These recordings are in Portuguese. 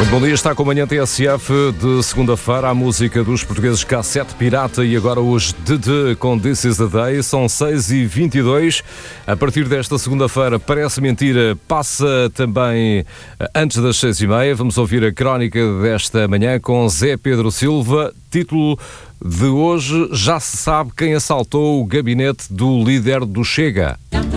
Muito bom dia, está com a manhã TSF de segunda-feira, a música dos portugueses Cassete Pirata e agora os DD com This Is The Day, são 6h22. A partir desta segunda-feira, Parece Mentira, passa também antes das 6h30. Vamos ouvir a crónica desta manhã com Zé Pedro Silva. Título de hoje: já se sabe quem assaltou o gabinete do líder do Chega.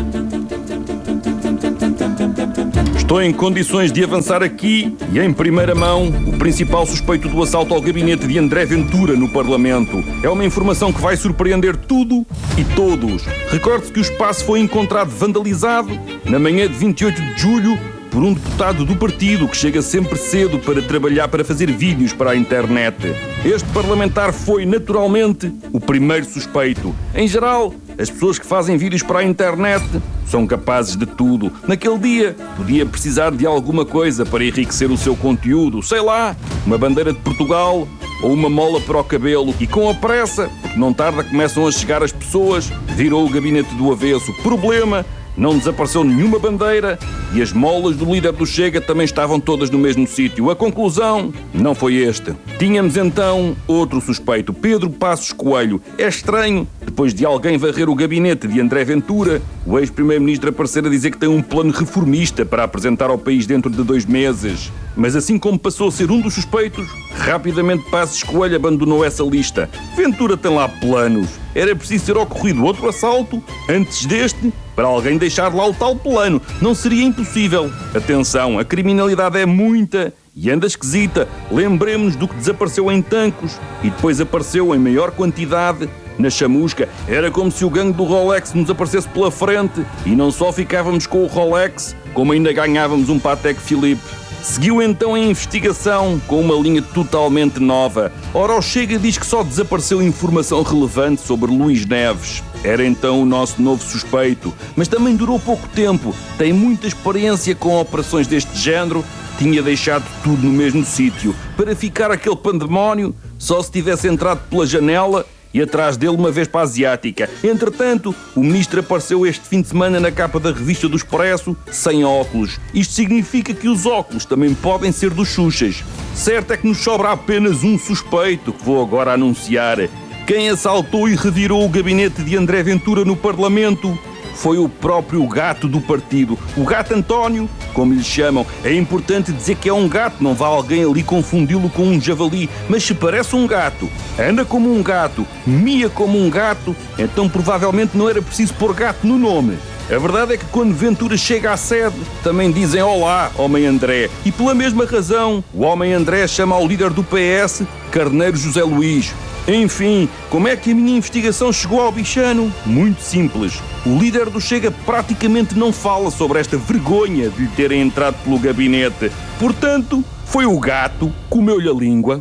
Estou em condições de avançar aqui e, em primeira mão, o principal suspeito do assalto ao gabinete de André Ventura no Parlamento. É uma informação que vai surpreender tudo e todos. Recorde-se que o espaço foi encontrado vandalizado na manhã de 28 de julho por um deputado do partido que chega sempre cedo para trabalhar para fazer vídeos para a internet. Este parlamentar foi, naturalmente, o primeiro suspeito. Em geral, as pessoas que fazem vídeos para a internet são capazes de tudo. Naquele dia, podia precisar de alguma coisa para enriquecer o seu conteúdo. Sei lá, uma bandeira de Portugal ou uma mola para o cabelo. E com a pressa, porque não tarda começam a chegar as pessoas, virou o gabinete do avesso. Problema: não desapareceu nenhuma bandeira e as molas do líder do Chega também estavam todas no mesmo sítio. A conclusão não foi esta. Tínhamos então outro suspeito, Pedro Passos Coelho. É estranho, depois de alguém varrer o gabinete de André Ventura, o ex-primeiro-ministro aparecer a dizer que tem um plano reformista para apresentar ao país dentro de 2 meses. Mas assim como passou a ser um dos suspeitos, rapidamente Passos Coelho abandonou essa lista. Ventura tem lá planos. Era preciso ter ocorrido outro assalto antes deste para alguém deixar lá o tal plano. Não seria impossível. Atenção, a criminalidade é muita e anda esquisita. Lembremos-nos do que desapareceu em Tancos e depois apareceu em maior quantidade na Chamusca. Era como se o gangue do Rolex nos aparecesse pela frente e não só ficávamos com o Rolex, como ainda ganhávamos um Patek Philippe. Seguiu então a investigação com uma linha totalmente nova. Ora, o Chega diz que só desapareceu informação relevante sobre Luís Neves. Era então o nosso novo suspeito, mas também durou pouco tempo. Tem muita experiência com operações deste género. Tinha deixado tudo no mesmo sítio. Para ficar aquele pandemónio, só se tivesse entrado pela janela e atrás dele uma Vespa asiática. Entretanto, o ministro apareceu este fim de semana na capa da revista do Expresso sem óculos. Isto significa que os óculos também podem ser dos Xuxas. Certo é que nos sobra apenas um suspeito, que vou agora anunciar. Quem assaltou e revirou o gabinete de André Ventura no Parlamento foi o próprio gato do partido. O gato António, como lhe chamam. É importante dizer que é um gato, não vá alguém ali confundi-lo com um javali. Mas se parece um gato, anda como um gato, mia como um gato, então provavelmente não era preciso pôr gato no nome. A verdade é que quando Ventura chega à sede, também dizem olá, homem André. E pela mesma razão, o homem André chama ao líder do PS Carneiro José Luís. Enfim, como é que a minha investigação chegou ao bichano? Muito simples. O líder do Chega praticamente não fala sobre esta vergonha de lhe terem entrado pelo gabinete. Portanto, foi o gato que comeu-lhe a língua.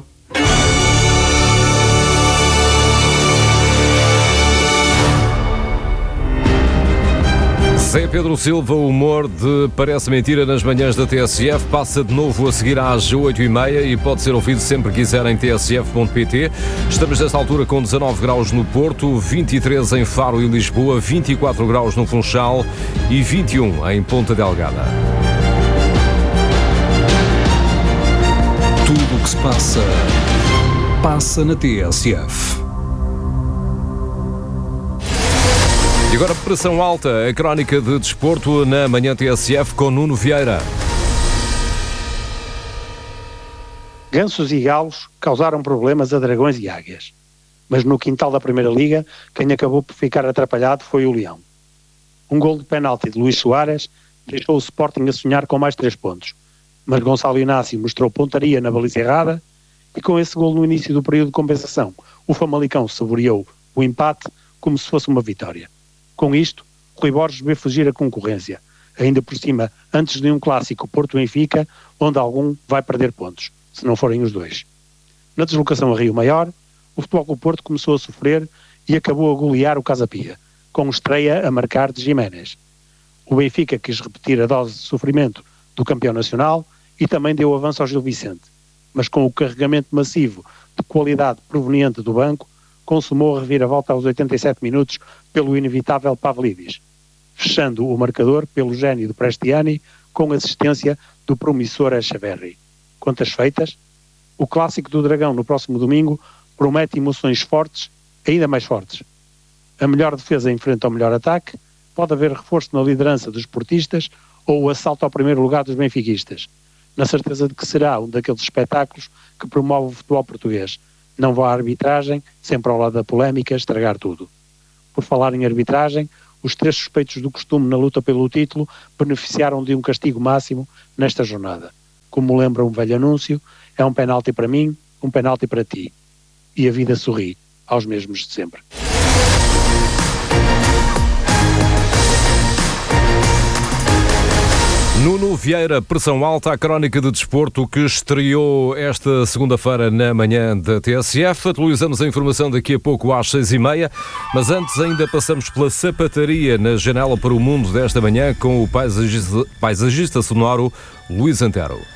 Zé Pedro Silva, o humor de Parece Mentira nas manhãs da TSF, passa de novo a seguir às 8h30 e pode ser ouvido sempre que quiser em tsf.pt. Estamos nesta altura com 19 graus no Porto, 23 em Faro e Lisboa, 24 graus no Funchal e 21 em Ponta Delgada. Tudo o que se passa, passa na TSF. E agora, pressão alta, a crónica de desporto na manhã TSF com Nuno Vieira. Gansos e galos causaram problemas a dragões e águias. Mas no quintal da Primeira Liga, quem acabou por ficar atrapalhado foi o Leão. Um gol de penalti de Luís Soares deixou o Sporting a sonhar com mais 3 pontos. Mas Gonçalo Inácio mostrou pontaria na baliza errada e com esse gol no início do período de compensação, o Famalicão saboreou o empate como se fosse uma vitória. Com isto, Rui Borges vê fugir a concorrência, ainda por cima, antes de um clássico Porto-Benfica, onde algum vai perder pontos, se não forem os dois. Na deslocação a Rio Maior, o Futebol Clube Porto começou a sofrer e acabou a golear o Casa Pia, com estreia a marcar de Jiménez. O Benfica quis repetir a dose de sofrimento do campeão nacional e também deu avanço ao Gil Vicente, mas com o carregamento massivo de qualidade proveniente do banco, consumou a reviravolta aos 87 minutos pelo inevitável Pavlidis, fechando o marcador pelo gênio de Prestiani com assistência do promissor Echeverri. contas feitas, o clássico do Dragão no próximo domingo promete emoções fortes, ainda mais fortes. A melhor defesa enfrenta o melhor ataque, pode haver reforço na liderança dos portistas ou o assalto ao primeiro lugar dos benfiquistas, na certeza de que será um daqueles espetáculos que promove o futebol português. Não vá à arbitragem, sempre ao lado da polémica, estragar tudo. Por falar em arbitragem, os 3 suspeitos do costume na luta pelo título beneficiaram de um castigo máximo nesta jornada. Como lembra um velho anúncio, é um penalti para mim, um penalti para ti. E a vida sorri aos mesmos de sempre. Nuno Vieira, pressão alta, a crónica de desporto que estreou esta segunda-feira na manhã da TSF. Atualizamos a informação daqui a pouco às 6h30, mas antes ainda passamos pela sapataria na janela para o mundo desta manhã com o paisagista sonoro Luís Antero.